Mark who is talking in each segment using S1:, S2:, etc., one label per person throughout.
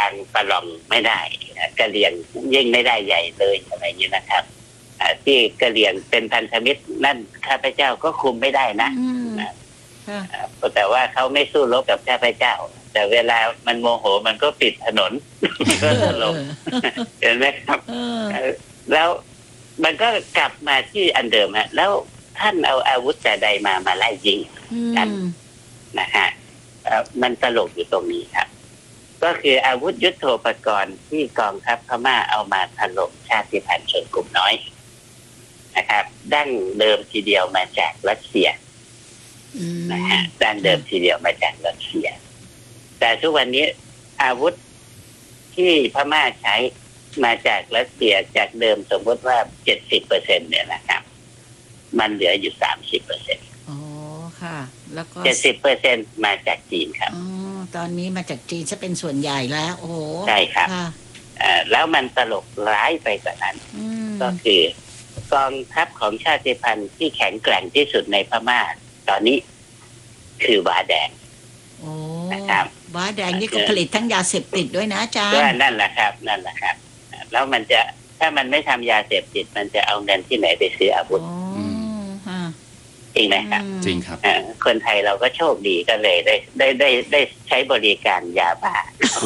S1: างประหลองไม่ได้กะเหรี่ยงยิ่งไม่ได้ใหญ่เลยอะไรอย่างนี้นะครับที่กะเหรี่ยงเป็นพันธมิตรนั่นข้าพเจ้าก็คุมไม่ได้นะแต่ว่าเขาไม่สู้รบกับข้าพเจ้าแต่เวลามันโมโหมันก็ปิดถนนก็ถล่มเห็นไหมครับแล้วมันก็กลับมาที่อันเดิมฮะแล้วท่านเอาอาวุธแต่ใดมาไล่ยิงกันนะฮะมันตลกอยู่ตรงนี้ครับก็คืออาวุธยุทโธปกรณ์ที่กองทัพพม่าเอามาถล่มชาติพันธุ์ชนกลุ่มน้อยนะครับดั้งเดิมทีเดียวมาจากรัสเซียนะฮะดั้งเดิมทีเดียวมาจากรัสเซียแต่ทุกวันนี้อาวุธที่พม่าใช้มาจากรัสเซียจากเดิมสมมติว่า 70% เนี่ยนะครับมันเหลืออยู่ 30%
S2: อ๋อค่ะแล้วก็
S1: 70% มาจากจีนครับ
S2: อ๋อตอนนี้มาจากจีนจะเป็นส่วนใหญ่แล้วโอ้
S1: ใช่ครับแล้วมันตลกร้ายไปกว่านั้นก็คือกองทัพของชาติพันธุ์ที่แข็งแกร่งที่สุดในพม่าตอนนี้คือวาแดงนะครับ
S2: วาแดงนี่ก็ผลิตทั้งยาเสพติดด้วยนะอาจารย์
S1: ก็นั่นแหละครับแล้วมันจะถ้ามันไม่ทำยาเสพติดมันจะเอาเงินที่ไหนไปซื้ออาวุธจริงไหมครับ
S3: จริงครับ
S1: คนไทยเราก็โชคดีก็เลยได้ใช้บริการยาบ้า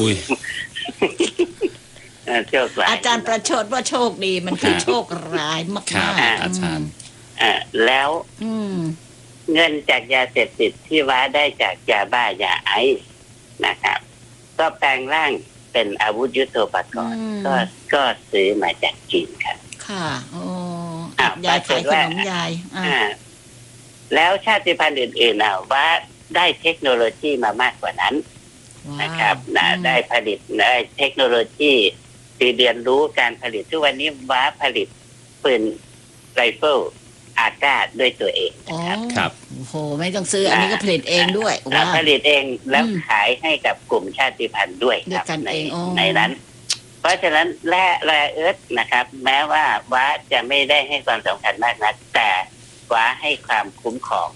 S1: โชคร้าย
S2: อาจารย์ประชดว่าโชคดีมันคือโชคร้ายมาก
S3: ๆอาจารย์
S1: แล้วเงินจากยาเสพติดที่ว้าได้จากยาบ้ายาไอซ์นะครับก็แปลงร่างเป็นอาวุธยุทโธปกรณ์ก็ซื้อมาจากจีนครับ
S2: ค่ะโอ้ยายขายขนมยาย
S1: แล้วชาติพันธุ์อื่นๆว่าได้เทคโนโลยีมามากกว่านั้นนะครับได้ผลิตได้เทคโนโลยีที่เรียนรู้การผลิตทุกวันนี้ว่าผลิตปืนไรเฟิลอาก้าด้วยตัวเอง
S3: ครับ
S2: โอ้โหไม่ต้องซื้ออันนี้ก็ผลิตเองด้วย
S1: ผลิตเองแล้วขายให้กับกลุ่มชาติพันธุ์ด้วย
S2: ครับ
S1: ในนั้นเพราะฉะนั้นแร่เอิร์ธนะครับแม้ว่าว้าจะไม่ได้ให้ความสำคัญมากนักแต่ว้าให้ความคุ้มครอง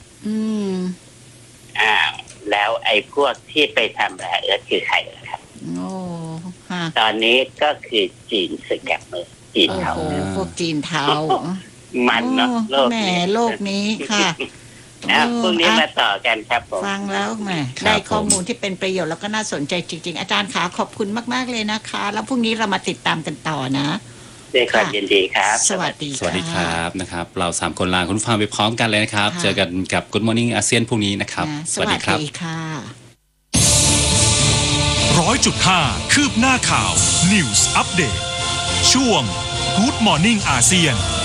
S1: แล้วไอ้พวกที่ไปทำแร่เอิร์ธคือใครครับตอนนี้ก็คือจีนสึกแกมเมอร์จีนเทา
S2: พวกจีนเทา
S1: มันเนาะ
S2: โลกนี้ค่ะ
S1: พรุ่งนี้มาต่อกันครับผม
S2: ฟังแล้วแหมได้ข้อมูลที่เป็นประโยชน์แล้วก็น่าสนใจจริงๆอาจารย์ขาขอบคุณมากๆเลยนะคะแล้วพรุ่งนี้เรามาติดตามกันต่อนะ
S1: ด้วยความยินดีครับ
S2: สวัสดี
S3: ครับนะครับเรา3คนลาคุณฟังไปพร้อมกันเลยนะครับเจอกันกับ Good Morning อาเซียนพรุ่งนี้นะครับ
S2: สวัสดีครับค่ะ
S4: 100.5 คืบหน้าข่าว News Update ช่วง Good Morning อาเซียน